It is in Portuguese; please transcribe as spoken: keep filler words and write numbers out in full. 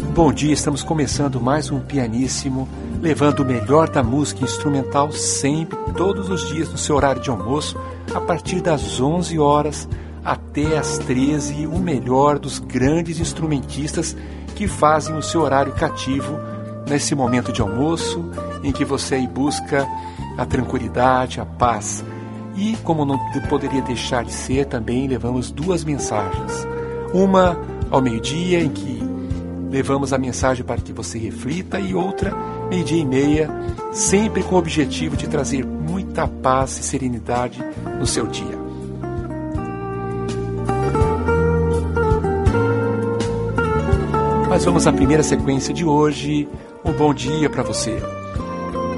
Bom dia, estamos começando mais um Pianíssimo, levando o melhor da música instrumental sempre, todos os dias no seu horário de almoço, a partir das onze horas até as treze, o melhor dos grandes instrumentistas que fazem o seu horário cativo nesse momento de almoço, em que você aí busca a tranquilidade, a paz. E, como não poderia deixar de ser, também levamos duas mensagens. Uma ao meio-dia, em que levamos a mensagem para que você reflita, e outra, meio-dia e meia, sempre com o objetivo de trazer muita paz e serenidade no seu dia. Mas vamos à primeira sequência de hoje. Um bom dia para você.